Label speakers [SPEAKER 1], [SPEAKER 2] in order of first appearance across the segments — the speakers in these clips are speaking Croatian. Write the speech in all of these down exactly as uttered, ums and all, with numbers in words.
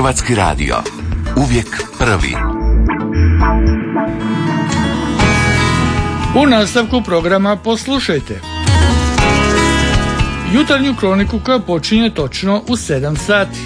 [SPEAKER 1] Hrvatski radio. Uvijek prvi.
[SPEAKER 2] U nastavku programa poslušajte jutarnju kroniku koja počinje točno u sedam sati.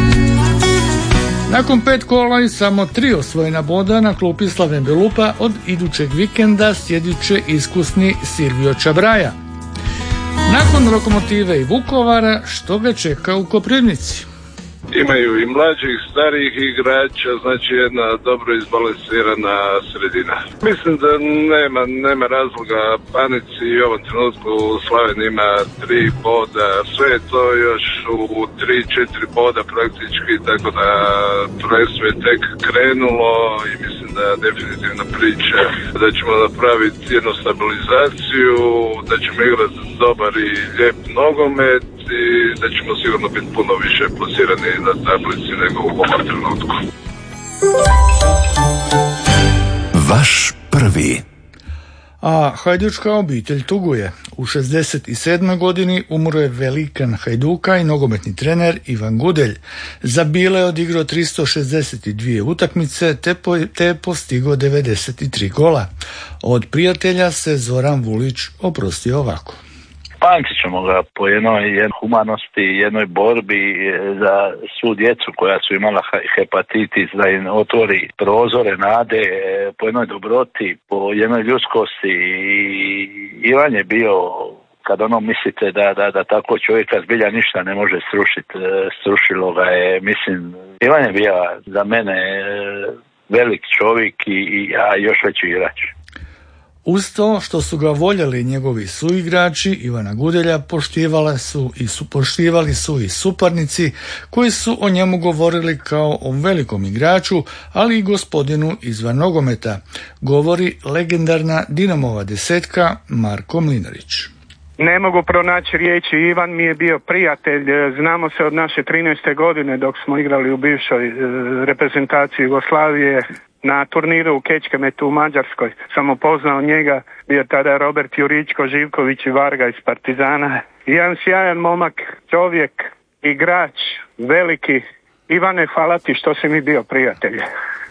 [SPEAKER 2] Nakon pet kola i samo tri osvojena boda na klupi Slaven Belupa od idućeg vikenda sjedit će iskusni Silvio Čabraja. Nakon Lokomotive i Vukovara, što ga čeka u Koprivnici?
[SPEAKER 3] Imaju i mlađih, starijih igrača, znači jedna dobro izbalansirana sredina. Mislim da nema, nema razloga panici i u ovom trenutku Slaven ima tri boda, sve je to još u tri, četiri boda praktički, tako da prvenstvo je tek krenulo i mislim da definitivno priča da ćemo napraviti jednu stabilizaciju, da ćemo igrati dobar i lijep nogomet i da ćemo sigurno biti puno više plasirani na tablici nego u ovom trenutku.
[SPEAKER 1] Vaš prvi.
[SPEAKER 2] A hajdučka obitelj tuguje. U šezdeset sedmoj godini umro je velikan Hajduka i nogometni trener Ivan Gudelj. Za Bile je odigrao tristo šezdeset dvije utakmice te, po, te je postigao devedeset tri gola. Od prijatelja se Zoran Vulić oprostio ovako.
[SPEAKER 4] Pamtit ćemo ga po jednoj humanosti, jednoj borbi za svu djecu koja su imala hepatitis, da im otvori prozore nade, po jednoj dobroti, po jednoj ljudskosti. Ivan je bio, kad ono mislite da, da, da tako čovjeka zbilja ništa ne može srušiti, srušilo ga je, mislim, Ivan je bio za mene velik čovjek i, i a još veći igrač.
[SPEAKER 2] Uz to što su ga voljeli njegovi suigrači Ivana Gudelja, poštivali su i su poštivali su i suparnici koji su o njemu govorili kao o velikom igraču, ali i gospodinu izvan nogometa, govori legendarna Dinamova desetka Marko Mlinarić.
[SPEAKER 5] Ne mogu pronaći riječi, Ivan mi je bio prijatelj, znamo se od naše trinaeste godine dok smo igrali u bivšoj reprezentaciji Jugoslavije. Na turniru u Kečkemetu u Mađarskoj sam upoznao njega, bio tada Robert Juričko, Živković i Varga iz Partizana. Jedan sjajan momak, čovjek, igrač, veliki. Ivane, hvala ti što si mi bio prijatelj.